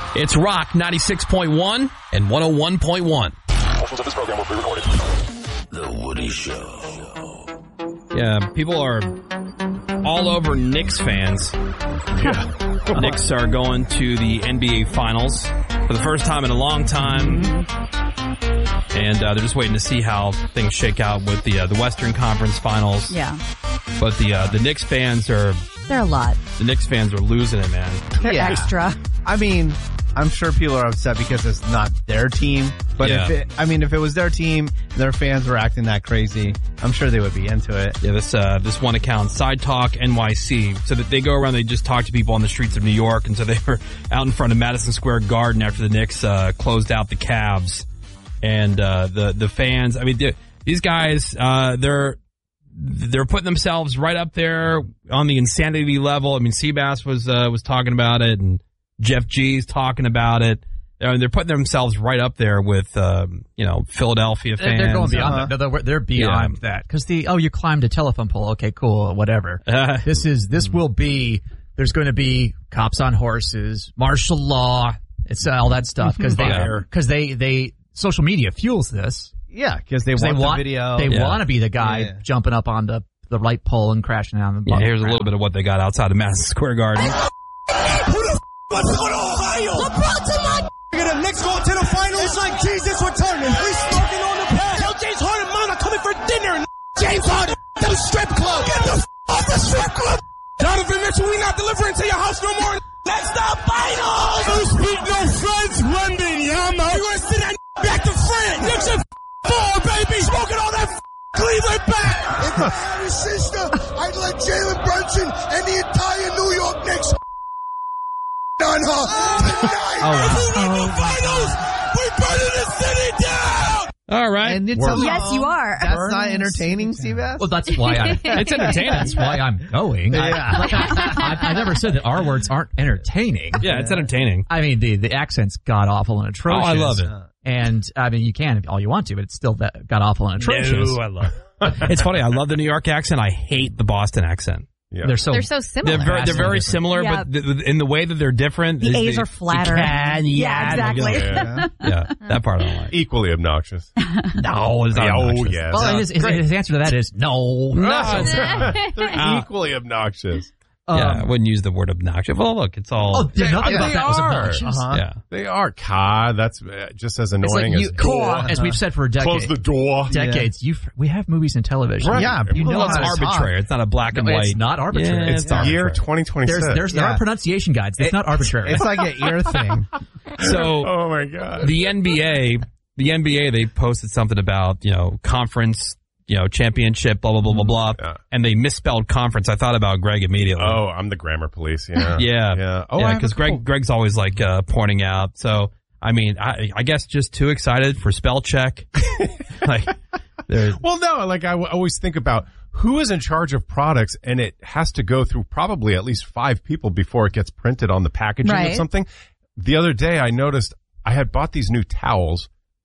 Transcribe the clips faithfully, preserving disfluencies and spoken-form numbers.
It's Rock ninety-six point one and one oh one point one. Portions of this program will be recorded. The Woody Show. Yeah, people are all over Knicks fans. Yeah. Knicks are going to the N B A Finals for the first time in a long time. And uh, they're just waiting to see how things shake out with the uh, the Western Conference Finals. Yeah. But the uh, the Knicks fans are... They're a lot. The Knicks fans are losing it, man. They're Yeah. extra. I mean, I'm sure people are upset because it's not their team. But Yeah. if it, I mean, if it was their team, and their fans were acting that crazy, I'm sure they would be into it. Yeah, this uh, this one account, Side Talk N Y C, so that they go around, they just talk to people on the streets of New York, and so they were out in front of Madison Square Garden after the Knicks uh, closed out the Cavs, and uh, the the fans. I mean, th- these guys, uh, they're they're putting themselves right up there on the insanity level. I mean, Seabass was uh, was talking about it, and Jeff G's talking about it. They're, they're putting themselves right up there with, um, you know, Philadelphia fans. They're going beyond Uh-huh. that. They're, they're beyond Yeah. that. Because the, oh, you climbed a telephone pole. Okay, cool, whatever. Uh, This is, this will be, there's going to be cops on horses, martial law, it's all that stuff. Because they, Fire. because they, they, social media fuels this. Yeah, because they 'Cause want they want the video. They Yeah. want to be the guy Yeah. jumping up on the, the right pole and crashing down the yeah, bottom. here's a little bit of what they got outside of Madison Square Garden. What's going on, Ohio? LeBron to my the Knicks going to the finals. It's like Jesus returning. We smoking on the pad. Tell James Harden, Mom, I'm coming for dinner. James Harden, the strip club. Get the f- off the strip club. Donovan Mitchell, we not delivering to your house no more. That's the finals. You speak no French, London, Yama. You gonna send that back to France? Knicks are four, baby. Smoking all that f- Cleveland back. If I had a sister, I'd let Jalen Brunson and the entire New York Knicks on her tonight. Oh, wow. Oh, finals. We burning the city down. All right. And you tell me, Yes, you are. that's not entertaining, Seabass? Well, that's why I. It's entertaining. That's why I'm going. I, Yeah. like I, I, I never said that our words aren't entertaining. Yeah, it's entertaining. I mean, the the accent's god awful and Oh, atrocious. I love it. And I mean, you can all you want to, but it's still god awful and atrocious. No, I love it. It's funny. I love the New York accent. I hate the Boston accent. Yeah. They're so They're so similar. They're very, they're very Different. similar, Yeah. but th- in the way that they're different. The is A's they- are flatter. you can, Yeah, yeah, exactly. Yeah. Yeah, that part I don't like. Equally obnoxious. No, it's not oh, obnoxious. yes. well, his, his, his answer to that is no. No, it's They're Uh, equally obnoxious. yeah, I Um, wouldn't use the word obnoxious. Well, look, it's all. Oh, there's nothing they about that was are. obnoxious. Uh-huh. yeah. They are. God, that's uh, just as It's like annoying you, as core, as we've said for a decade. Close the door. decades. You we have movies and television. Right. Yeah, you Well, know it's how to talk. arbitrary. It's not a black and No, white. it's not arbitrary. Yeah, It's it's arbitrary. year twenty twenty-six. There's there's there Yeah. are pronunciation guides. It's not arbitrary. It's like an ear thing. So Oh my God. the N B A, the N B A, they posted something about, you know, conference, you know, championship, blah, blah, blah, blah, blah. Yeah. And they misspelled conference. I thought about Greg immediately. Oh, I'm the grammar police. Yeah. Yeah. Yeah. Oh, I yeah, have because a Greg, couple- Greg's always like, uh, pointing out. So, I mean, I, I guess just too excited for spell check. like, there's, Well, no, like I w- always think about who is in charge of products, and it has to go through probably at least five people before it gets printed on the packaging Right. of something. The other day I noticed I had bought these new towels,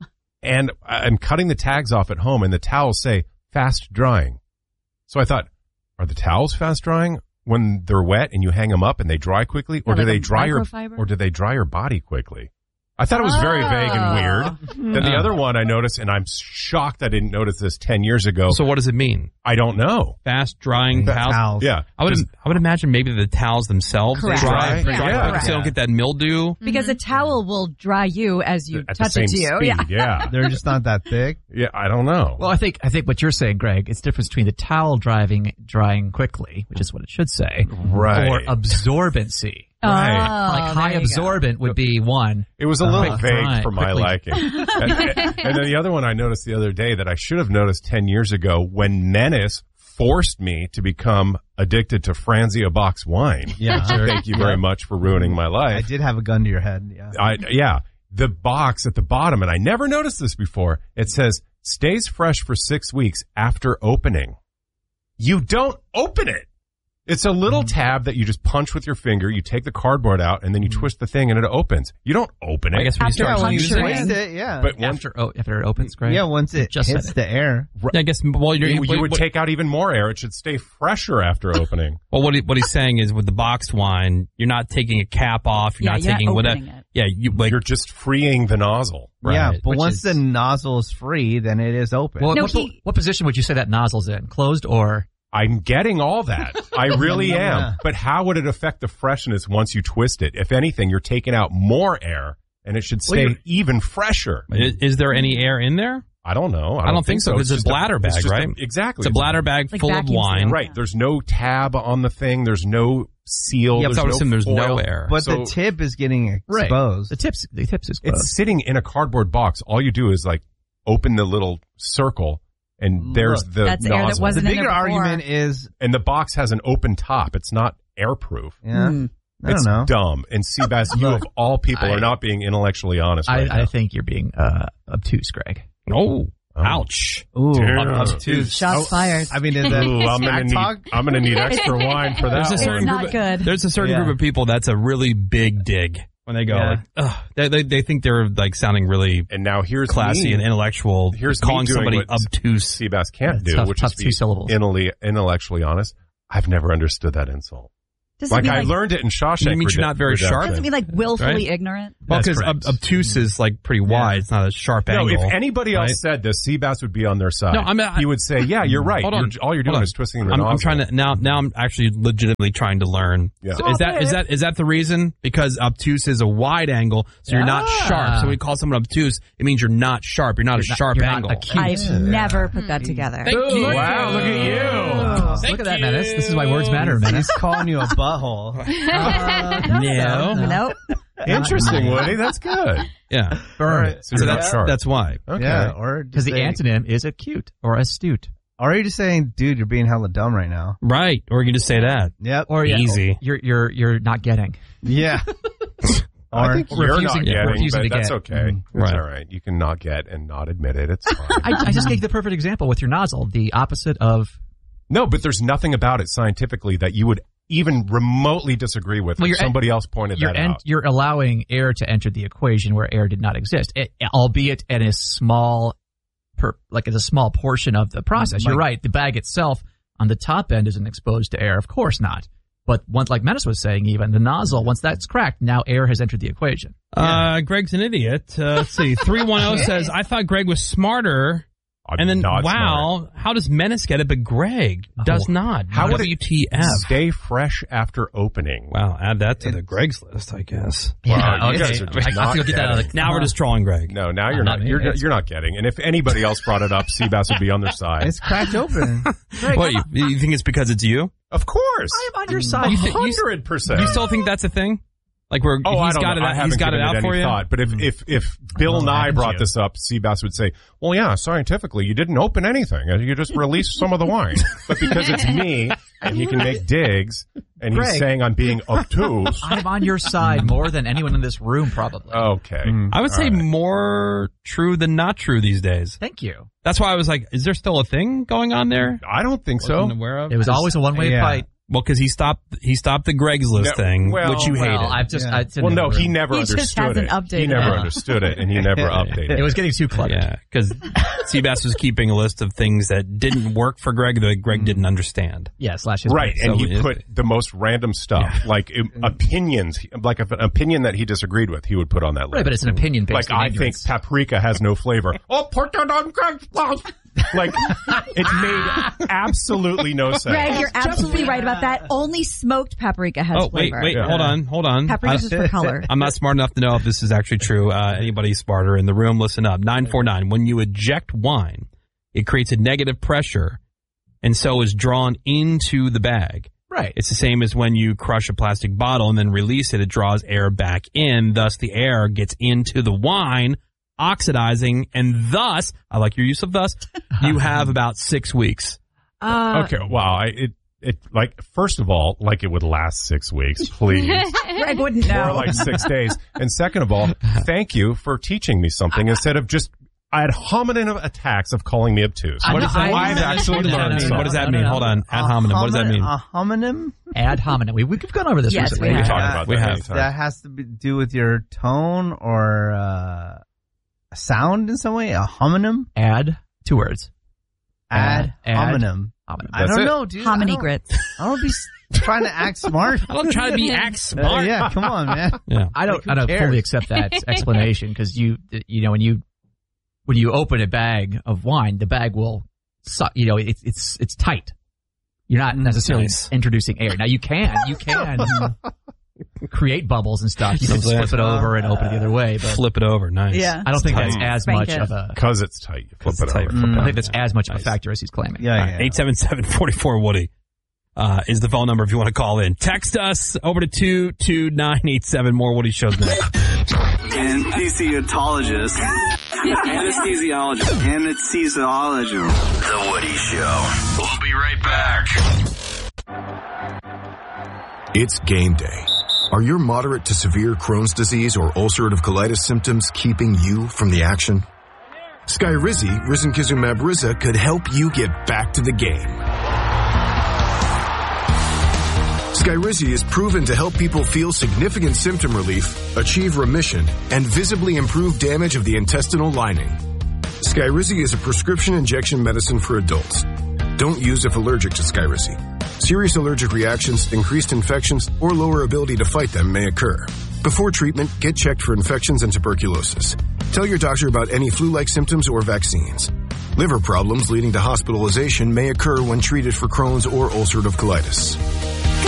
and I'm cutting the tags off at home, and the towels say fast drying. So I thought, are the towels fast drying when they're wet and you hang them up and they dry quickly, or Yeah, do like they a dry your microfiber? or do they dry your body quickly? I thought it was very vague and weird. Then the Oh. other one I noticed, and I'm shocked I didn't notice this ten years ago. so what does it mean? I don't know. Fast drying towels? Towels. Yeah. I would, Just- I would imagine maybe the towels themselves Correct. they dry, Dry? dry Yeah. quick so they don't get that mildew. Because a towel will dry you as you at the touch same it to you. speed. Yeah. Yeah. They're just not that thick. Yeah, I don't know. Well, I think I think what you're saying, Greg, it's the difference between the towel driving drying quickly, which is what it should say, Right. or absorbency. Right. Oh, like high there you go. absorbent would be one. It was a little Quick vague dry, for my quickly. liking. and, and then the other one I noticed the other day that I should have noticed ten years ago when Menace forced me to become addicted to Franzia box wine. Yeah. Thank you very much for ruining my I life. did have a gun to your head. Yeah. I, yeah. The box at the bottom, and I never noticed this before, it says, stays fresh for six weeks after opening. You don't open it. It's a little tab that you just punch with your finger. You take the cardboard out, and then you twist the thing, and it opens. You don't open it. I guess when you After start a using puncture. it. Twist it, yeah. But once, After oh, after it opens, Greg. yeah, once it just hits said it. the air. I guess, well, you're, you, you would what- take out even more air. It should stay fresher after opening. Well, what he, what he's saying is with the boxed wine, you're not taking a cap off. You're Yeah, not you're not taking whatever. opening it. Yeah, you like You're just freeing the nozzle. Yeah, Right. but Which once is- the nozzle is free, then it is open. Well, No, what, he- what position would you say that nozzle's in? Closed or? I'm getting all that. I really am. Yeah. But how would it affect the freshness once you twist it? If anything, you're taking out more air, and it should Well, stay you're- even fresher. is, is there any air in there? I don't know. I I don't think so, 'cause it's a just bladder bag, it's just a- right? exactly. It's a bladder bag Like full of vacuum wine. seal. Right. There's no tab on the thing. There's no seal. Yeah, but there's I would no assume there's no foil. air. but So- the tip is getting exposed. The tips, the tips is closed. It's sitting in a cardboard box. All you do is like open the little circle, and there's Look, the That's air that nozzle. The wasn't in bigger there before. argument is, And the box has an open top. It's not airproof. yeah, Mm. I don't it's know. dumb. And Seabass, you of all people I- are not being intellectually honest I, right now. I think you're being uh, obtuse, Greg. Oh, Oh. ouch. Ooh, Damn. obtuse. Shots fired. I mean, is that Ooh, I'm gonna smack need. talk? I'm gonna need extra wine for that. There's a It's certain not group of, good. There's a certain Yeah. group of people that's a really big dig when they go Yeah. like, ugh, they, they they think they're like sounding really And now here's classy me. and intellectual. Here's me calling doing somebody what obtuse. Seabass can't That's do, tough- which tough is two be syllables. intelle- intellectually honest. I've never understood that insult. Does it Like mean I like, learned it in Shawshank. You mean you're not very Redemption. sharp? does it mean like willfully Right? ignorant? Well, That's because correct. ob- obtuse is like pretty wide. It's not a sharp No, angle. if anybody else right? said this, Seabass would be on their side. No, I'm- I- he would say, "Yeah, you're right. Hold on. You're, all you're doing Hold on. is twisting the I'm, nozzle." I'm trying to now. Now I'm actually legitimately trying to learn. Yeah. So is that is that is that the reason? Because obtuse is a wide angle, so you're not Ah. sharp. So when we call someone obtuse, it means you're not sharp. You're not a You're not- sharp you're not angle. acute. I've never put that together. Thank you. Wow, look at you. Thank Look at that, you. Menace. This is why words matter, Menace. He's calling you a butthole. No. Nope. Interesting, Woody. That's good. Yeah. Burn it. So So you're not that's sharp. that's why. Okay. Yeah, or Because the just say- antonym is acute or astute. Or are you just saying, dude, you're being hella dumb right now? Right. Or you can just say that. Yep. Or yeah, Easy. You're you're you're not getting. Yeah. I think Or you're refusing not to- getting, refusing but to that's get. okay. Mm. It's Right. all right. You can not get and not admit it. It's fine. I, I just gave the perfect example with your nozzle. The opposite of No, but there's nothing about it scientifically that you would even remotely disagree with. Well, if you're- somebody else pointed you're that en- out. you're allowing air to enter the equation where air did not exist, it, albeit in a small, per, like in a small portion of the process. You're right. The bag itself on the top end isn't exposed to air. Of course not. But once, like Menace was saying, even the nozzle, once that's cracked, now air has entered the equation. Uh, Greg's an idiot. Uh, let's see. three one zero says, I thought Greg was smarter. I'm And then, not smart. wow, how does Menace get it, but Greg does Oh. not? How would it W T F? Stay fresh after opening. Wow, add that to the Greg's list, I guess. Wow, you okay. guys are just I, I not feel get that out of getting the, Now we're just trolling Greg. No, now you're Uh, not. not me. You're It's- you're not getting. And if anybody else brought it up, Seabass would be on their side. It's cracked open. What, you, you think it's because it's you? Of course, I'm on your side. You thi- you- hundred percent. You still think that's a thing? Like we're Oh, I he's don't got know. it I out, haven't he's got it given out any for you? thought. But if if if Bill Oh, Nye haven't brought you? this up, Seabass would say, "Well, yeah, scientifically, you didn't open anything. You just released some of the wine." But because it's me and he can make digs, and he's Greg. saying I'm being obtuse. I'm on your side more than anyone in this room, probably. Okay, I would say All right. more true than not true these days. Thank you. That's why I was like, is there still a thing going on there? I don't think so. Wasn't aware of? It was always a one-way Yeah. fight. Well, because he stopped he stopped the Greg's List No, thing, well, which you Well, hated. I've just, Yeah. I, it's in Well, the no, room. he never He just understood hasn't it. updated he never it. understood it, and he never updated It it. was getting too cluttered. Yeah, because Seabass was keeping a list of things that didn't work for Greg that Greg didn't understand. Yeah, slash his Right, So and he it- put the most random stuff, like um, opinions, like if an opinion that he disagreed with, he would put on that list. Right, but it's an opinion based Like, on I think ignorance. paprika has no flavor. Oh, put that on Greg's list. Like, it made absolutely no sense. Greg, you're absolutely right about that. Only smoked paprika has Oh, wait, flavor. wait, Yeah. hold on, hold on. Paprika's I- just for color. I'm not smart enough to know if this is actually true. Uh, anybody smarter in the room, listen up. nine four nine, when you eject wine, it creates a negative pressure and so is drawn into the bag. Right. It's the same as when you crush a plastic bottle and then release it, it draws air back in. Thus, the air gets into the wine, oxidizing, and thus, I like your use of thus, you have about six weeks. Uh, Okay, wow. I, it, it, like, first of all, like it would last six weeks, please. Greg wouldn't Or know. like six days. And second of all, thank you for teaching me something instead of just ad hominem attacks of calling me obtuse. I What know, does that I- mean? I've actually What does that learned mean? something. What does that No, no, mean? no. Hold on. Ad hominem. What does that mean? A homonym? Ad hominem. We, we've gone over this Yes, recently. we We have. talked about We that have. anytime. That has to be, do with your tone or uh, sound in some way? A homonym? Ad, two words. Ad, Ad. homonym. Homonym. I That's don't it. know, dude. I Hominy don't- grits. I don't be s- trying to act smart. I don't try to be act smart. Uh, yeah, come on, man. Yeah. I don't. Like, who I don't cares? fully accept that explanation because you, you know, when you when you open a bag of wine, the bag will, su- you know, it's it's it's tight. You're not necessarily Nice. introducing air. Now you can you can create bubbles and stuff. You can Something flip it over and open it the other way. But Flip it over. Nice. Yeah. I don't think that's Spank as Spank much it. of a. Because it's tight. You flip It's it tight. over. Flip it I over. think that's as much of a Nice. factor as he's claiming. Yeah, yeah. eight seven seven, four four, Woody uh, is the phone number if you want to call in. Text us over to two two nine eight seven. More Woody shows next. Anesthesiologist. Anesthesiologist. Anesthesiologist. The Woody Show. We'll be right back. It's game day. Are your moderate to severe Crohn's disease or ulcerative colitis symptoms keeping you from the action? Skyrizi, risankizumab Riza, could help you get back to the game. Skyrizi is proven to help people feel significant symptom relief, achieve remission, and visibly improve damage of the intestinal lining. Skyrizi is a prescription injection medicine for adults. Don't use if allergic to Skyrizi. Serious allergic reactions, increased infections, or lower ability to fight them may occur. Before treatment, get checked for infections and tuberculosis. Tell your doctor about any flu-like symptoms or vaccines. Liver problems leading to hospitalization may occur when treated for Crohn's or ulcerative colitis.